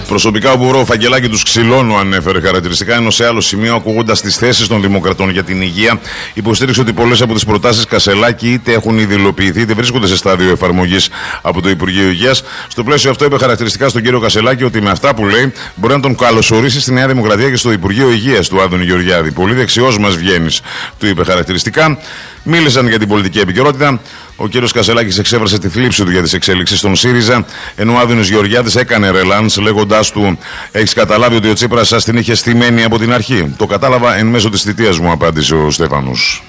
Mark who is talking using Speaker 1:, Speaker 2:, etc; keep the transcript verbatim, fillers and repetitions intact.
Speaker 1: Προσωπικά ο Μπουρό Φαγγελάκη του Ξυλώνου ανέφερε χαρακτηριστικά, ενώ σε άλλο σημείο, ακούγοντας τις θέσεις των Δημοκρατών για την υγεία, υποστήριξε ότι πολλές από τις προτάσεις Κασελάκη είτε έχουν ήδη υλοποιηθεί είτε βρίσκονται σε στάδιο εφαρμογής από το Υπουργείο Υγείας. Στο πλαίσιο αυτό, είπε χαρακτηριστικά στον κύριο Κασελάκη ότι με αυτά που λέει μπορεί να τον καλωσορίσει στη Νέα Δημοκρατία και στο Υπουργείο Υγείας του Άδωνη Γεωργιάδη. Πολύ δεξιός μας βγαίνεις, του είπε χαρακτηριστικά. Μίλησαν για την πολιτική επικαιρότητα. Ο κύριος Κασελάκης εξέφρασε τη θλίψη του για τις εξέλιξεις στον ΣΥΡΙΖΑ, ενώ ο Άδωνης Γεωργιάδης έκανε ρελάνς λέγοντάς του: έχεις καταλάβει ότι ο Τσίπρας σας την είχε στημένη από την αρχή? Το κατάλαβα εν μέσω της θητείας μου, απάντησε ο Στέφανος.